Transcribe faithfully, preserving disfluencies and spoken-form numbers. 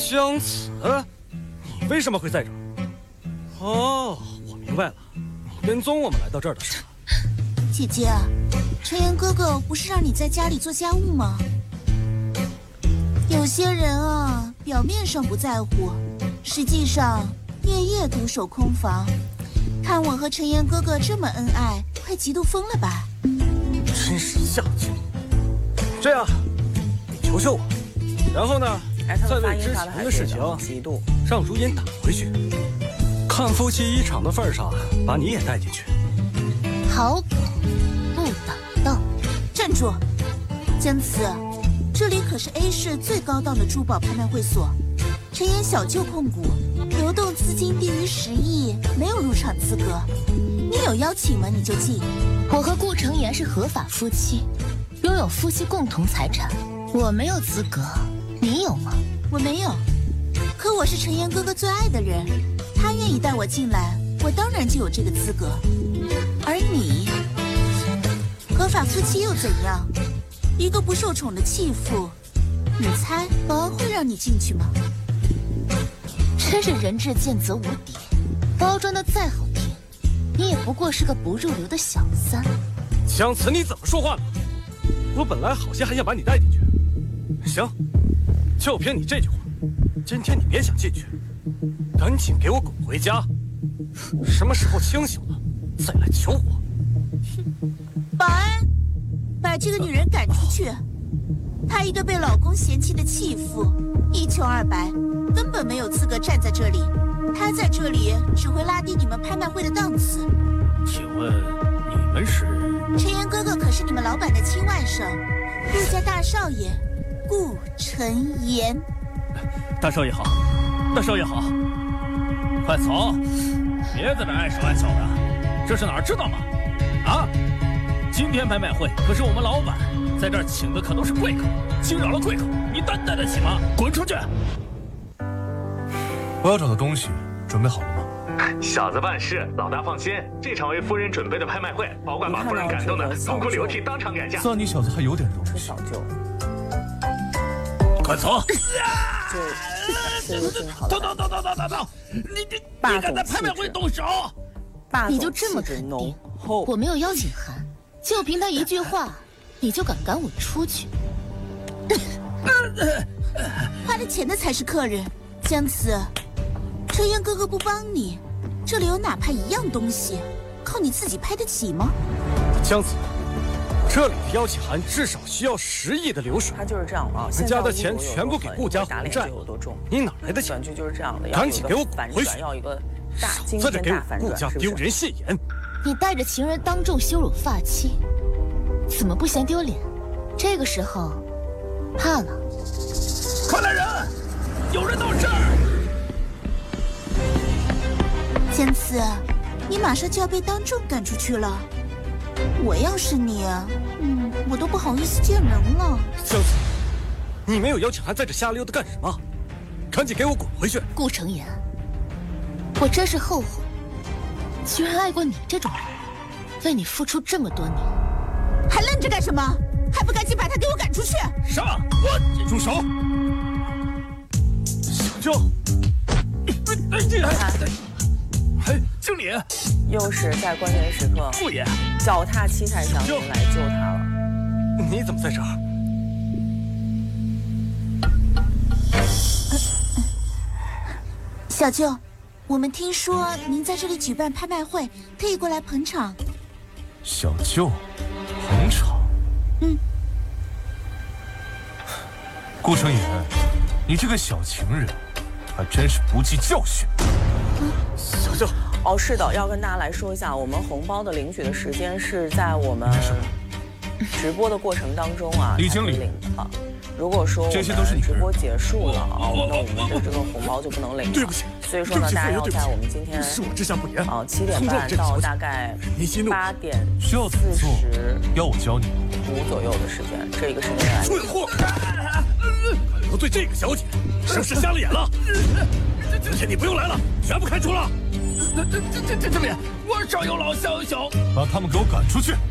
香子，你为什么会在这儿？哦，我明白了，你跟踪我们来到这儿的是吧？ 姐姐，陈岩哥哥不是让你在家里做家务吗？有些人啊，表面上不在乎，实际上夜夜独守空房。看我和陈岩哥哥这么恩爱，快嫉妒疯了吧？ 真是下贱！这样，你求求我，然后呢，再为之前的事情让如烟打回去。看夫妻一场的份上，把你也带进去。 好狗不挡道，站住！姜慈，这里可是 A 市最高档的珠宝拍卖会所，陈岩小舅控股，流动资金低于十亿，没有入场资格。你有邀请吗？你就进。 我和顾承言是合法夫妻，拥有夫妻共同财产，我没有资格，你有吗？ 我没有，可我是陈岩哥哥最爱的人，他愿意带我进来，我当然就有这个资格。而你，合法夫妻又怎样？一个不受宠的弃妇，你猜保安会让你进去吗？ 真是人至贱则无敌，包装的再好听，你也不过是个不入流的小三。 姜慈，你怎么说话呢？我本来好心还想把你带进去，行，就凭你这句话，今天你别想进去，赶紧给我滚回家。什么时候清醒了，再来求我。 保安，把这个女人赶出去。她一个被老公嫌弃的弃妇，一穷二白，根本没有资格站在这里。她在这里只会拉低你们拍卖会的档次。 请问你们是？ 陈岩哥哥可是你们老板的亲外甥，顾家大少爷顾承言。 大少爷好，大少爷好。快走，别在这碍手碍脚的，这是哪儿知道吗？啊！今天拍卖会可是我们老板在这儿请的，可都是贵客，惊扰了贵客，你担待得起吗？滚出去！ 我要找的东西准备好了吗？ 小子办事，老大放心，这场为夫人准备的拍卖会，保管把夫人感动的痛哭流涕，当场改价。 算你小子还有点荣是小舅， 快走！ 就这个挺好的。 等等等等等等等，你你你敢在拍卖会动手？ 你就这么肯定？我没有邀请函，就凭他一句话，你就敢赶我出去？ 花了钱的才是客人。姜慈，陈岩哥哥不帮你，这里有哪怕一样东西，靠你自己拍得起吗？ 姜慈，这里的邀请函至少需要十亿的流水。 他就是这样啊， 人家的钱全部给顾家还债，你哪来的钱？ 短剧就是这样的， 赶紧给我滚回去！ 要一个大少在这给我顾家丢人现眼！ 你带着情人当众羞辱发妻，怎么不嫌丢脸？这个时候，怕了？ 快来人！有人到这儿！ 姜慈，你马上就要被当众赶出去了。我要是你，嗯，我都不好意思见人了。 姜慈，你没有邀请函在这瞎溜达干什么？赶紧给我滚回去！ 顾承言，我真是后悔，居然爱过你这种人，为你付出这么多年。 还愣着干什么？还不赶紧把他给我赶出去！ 上！我住手！小舅，哎，这还哎，经理， 又是在关键时刻， 傅爷， 脚踏七彩祥云来救他了。 你怎么在这儿？ 小舅，我们听说您在这里举办拍卖会，特意过来捧场。 小舅，捧场？ 嗯。 顾承言，你这个小情人，还真是不计教训。 嗯， 小舅。 哦，是的，要跟大家来说一下，我们红包的领取的时间是在我们直播的过程当中啊， 李经理啊。如果说我们直播结束了啊，那我们的这个红包就不能领了。 对不起， 所以说呢，大家要在我们今天是我之下不严啊七点半到大概八点四十要我教你五左右的时间，这一个时间来。 蠢货！得罪这个小姐，是不是瞎了眼了？今天你不用来了，全部开除了。这这这这这边，我少有老小有小， 把他们给我赶出去。